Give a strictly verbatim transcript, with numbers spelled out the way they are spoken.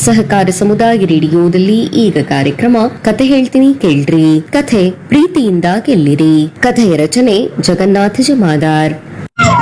ಸಹಕಾರ ಸಮುದಾಯ ರೇಡಿಯೋದಲ್ಲಿ ಈಗ ಕಾರ್ಯಕ್ರಮ ಕತೆ ಹೇಳ್ತೀನಿ ಕೇಳ್ರಿ. ಕಥೆ ಪ್ರೀತಿಯಿಂದ ಗೆಲ್ಲಿರಿ. ಕಥೆಯ ರಚನೆ ಜಗನ್ನಾಥ ಜಮಾದಾರ್.